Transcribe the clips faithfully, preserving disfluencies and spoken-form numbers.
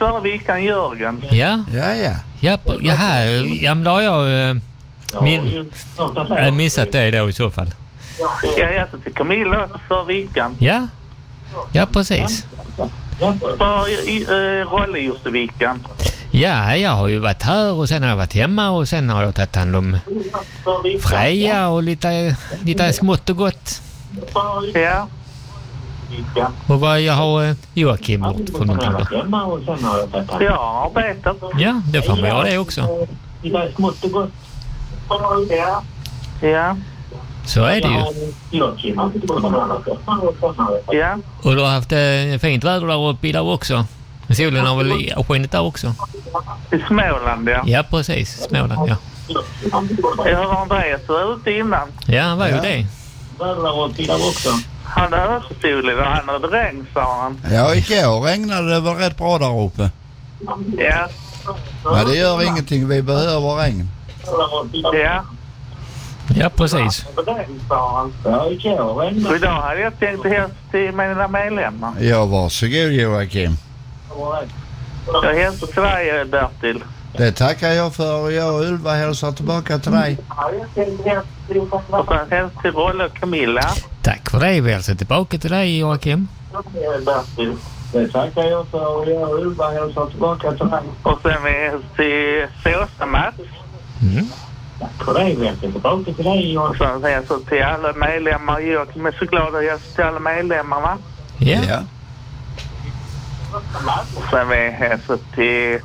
förra veckan, Jörgen. Ja. Ja, ja. Ja, på, jaha, ja, men då har jag eh, min, äh, missat det då i så fall. Jag hette till Camilla förra veckan. Ja, ja precis. På uh, Rolle just i veckan. Ja, jag har ju varit här och sen har jag varit hemma och sen har jag tagit hand om Freja och lite, lite smått och gott. Ja. Och vad jag har eh, Joakim gjort för någonting då? Jag har arbetat. Ja, det får man göra det också. Ja. Ja. Så är det ju. Ja. Och du har haft eh, fint väder där uppe idag också. Solen har väl skinit där också. I Småland, ja. Ja, precis. Småland, ja. Jag har Andreas var ute innan. Ja, han var ju det. Han hade överstolig och han hade regn, sa han. Ja, igår regnade det var rätt bra där uppe. Ja. Men det gör ingenting, vi behöver regn. Ja. Ja, precis. Och idag hade jag tänkt hälsa till mina medlemmar. Ja, varsågod Joakim. Jag hälsar till dig, Bertil. Det tackar jag för och jag och Ulva hälsar tillbaka till dig. Och sen hälsar till Rolle och Camilla. Tack för det. Vi hälsar tillbaka till dig, Joakim. Det tackar jag för och jag och Ulva hälsar tillbaka till dig. Och sen vi hälsar till Såsa Mats. Mm. Och sen hälsar till alla medlemmar. Jag är så glad att hälsa till alla medlemmar, va? Ja. Ja. Sen vi hälsar till...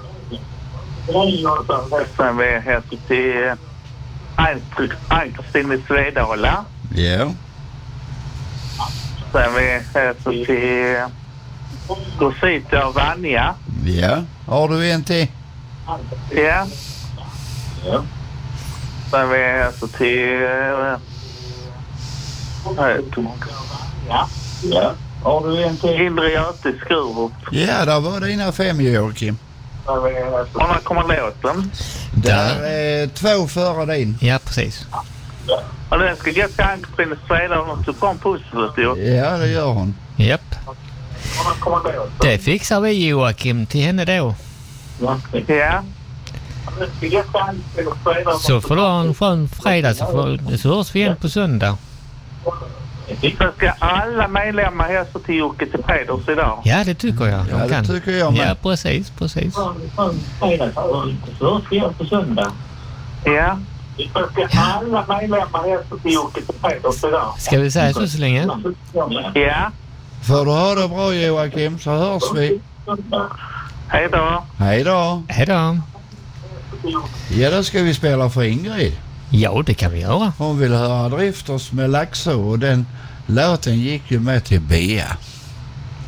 Sen vi hälsar till Ann-Kristin i Svedala. Ja. Sen vi hälsar till Rosita och Vanja. Ja. Har du en till? Ja. Ja. Sen vi hälsar till... Ja. Ja. Har du en till? Indre Göte i Skurup. Ja, där var dina fem Joakim. Och när kommer låten? Där är två före din. Ja, precis. Och den ska gå till Ann-Kristin i Svedala och så kom pusslet, jo. Ja, det gör hon. Japp. Det fixar vi, Joakim, till henne då. Ja. Så får du ha en skön fredag så, får, så hörs vi igen på söndag. Så ska alla medlemmar hälsa till Jocke till Peders idag. Ja, det tycker jag. Ja, det tycker jag med. Ja, precis, precis. Så hörs vi igen på söndag. Ja. Så ska alla medlemmar hälsa till Jocke till Peders idag. Ska vi säga så så länge? Ja. Får du ha det bra Joakim så hörs vi. Hej då. Hej då. Hej då. Ja, då ska vi spela för Ingrid. Ja, det kan vi göra. Hon vill höra Drifters med Laxå och den låten gick ju med till Bea.